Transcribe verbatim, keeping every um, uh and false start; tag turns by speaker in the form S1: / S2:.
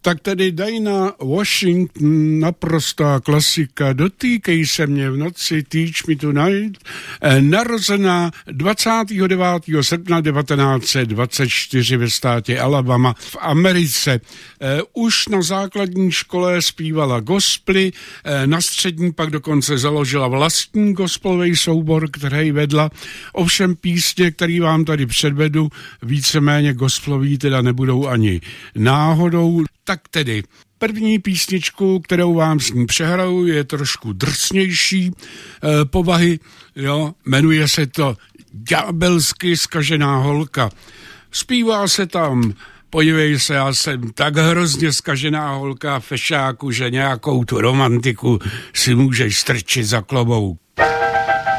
S1: Tak tedy Dinah Washington, naprostá klasika, Dotýkej se mě v noci, Teach me tonight, narozená dvacátého devátého srpna devatenáct set dvacet čtyři ve státě Alabama v Americe. Už na základní škole zpívala gospely, na střední pak dokonce založila vlastní gospelový soubor, který vedla. Ovšem písně, který vám tady předvedu, víceméně gospelový teda nebudou ani náhodou. Tak tedy první písničku, kterou vám s ní přehraju, je trošku drsnější eh, povahy, jo, jmenuje se to Ďábelsky zkažená holka. Zpívá se tam: podívej se, já jsem tak hrozně zkažená holka fešáku, že nějakou tu romantiku si můžeš strčit za klobouk.